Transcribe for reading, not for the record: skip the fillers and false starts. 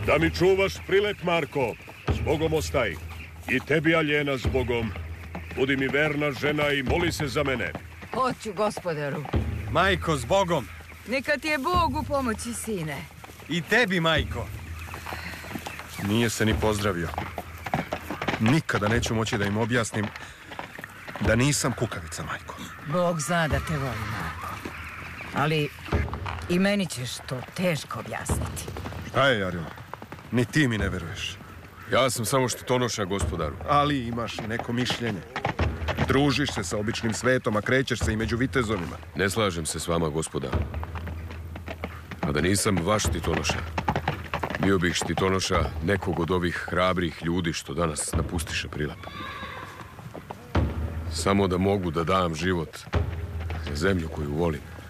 Da mi čuvaš Prilep, Marko. Zbogom ostaj. I tebi, Aljena, zbogom. Budi mi verna žena i moli se za mene. Hoću, gospodaru. Majko, zbogom. Neka ti je Bog u pomoći, sine. I tebi, majko. Nije se ni pozdravio. Nikada neću moći da im objasnim da nisam kukavica, majko. Bog zna da te voli, Marko. Ali i meni ćeš to teško objasniti. Aj, Jarilo, ni ti mi ne veruješ. Ja sam samo štitonoša, gospodaru. Ali imaš i neko mišljenje. Družiš se sa običnim svetom, a krećeš se i među vitezovima. Ne slažem se s vama, gospodaru. A da nisam vaš štitonoša, bio bih štitonoša nekog od ovih hrabrih ljudi što danas napustiše Prilep. Samo da mogu da dam život za zemlju koju volim.